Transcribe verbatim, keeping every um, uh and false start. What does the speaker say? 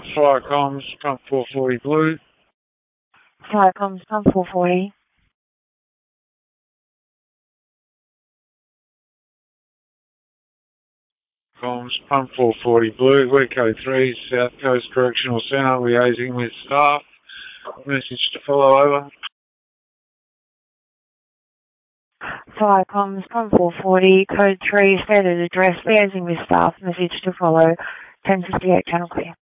Fire comms, pump four forty blue. Fire comms, pump four forty. Comms, pump four forty blue, Weco three, South Coast Correctional Centre, liaising with staff. Message to follow, over. Fire comms, pump four forty, code three, stated address, liaising with staff, message to follow, ten fifty-eight, channel clear.